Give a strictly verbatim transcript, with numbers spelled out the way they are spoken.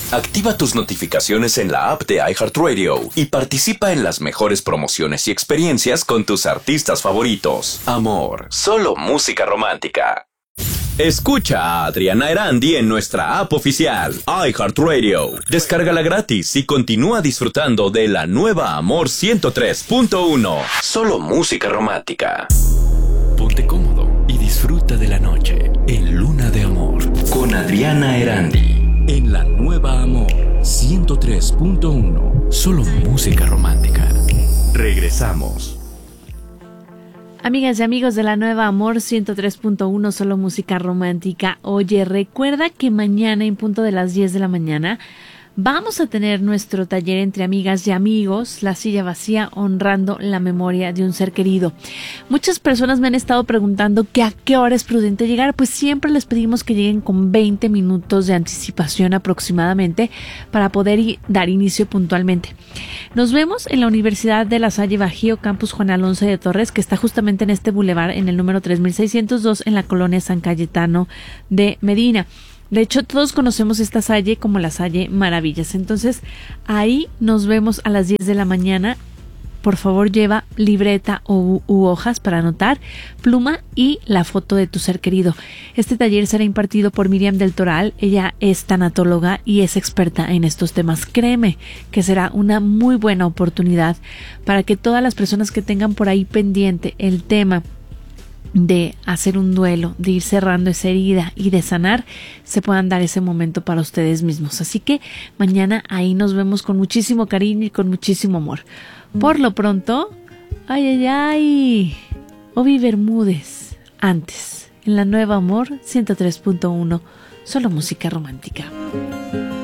Activa tus notificaciones en la app de iHeartRadio y participa en las mejores promociones y experiencias con tus artistas favoritos. Amor, solo música romántica. Escucha a Adriana Erandi en nuestra app oficial, iHeartRadio. Descárgala gratis y continúa disfrutando de la nueva Amor ciento tres punto uno. Solo música romántica. Ponte cómodo y disfruta de la noche en Luna de Amor con Adriana Erandi. En la nueva Amor ciento tres punto uno. Solo música romántica. Regresamos. Amigas y amigos de la nueva Amor ciento tres punto uno, solo música romántica. Oye, recuerda que mañana en punto de las diez de la mañana vamos a tener nuestro taller entre amigas y amigos, La Silla Vacía, honrando la memoria de un ser querido. Muchas personas me han estado preguntando que a qué hora es prudente llegar. Pues siempre les pedimos que lleguen con veinte minutos de anticipación aproximadamente para poder i- dar inicio puntualmente. Nos vemos en la Universidad de La Salle Bajío, Campus Juan Alonso de Torres, que está justamente en este bulevar, en el número tres mil seiscientos dos, en la colonia San Cayetano de Medina. De hecho, todos conocemos esta Salle como la Salle Maravillas. Entonces, ahí nos vemos a las diez de la mañana. Por favor, lleva libreta u, u hojas para anotar, pluma y la foto de tu ser querido. Este taller será impartido por Miriam del Toral. Ella es tanatóloga y es experta en estos temas. Créeme que será una muy buena oportunidad para que todas las personas que tengan por ahí pendiente el tema de hacer un duelo, de ir cerrando esa herida y de sanar, se puedan dar ese momento para ustedes mismos. Así que mañana ahí nos vemos con muchísimo cariño y con muchísimo amor. Por lo pronto, ay, ay, ay, Obi Bermúdez, antes, en la nueva Amor ciento tres punto uno, solo música romántica.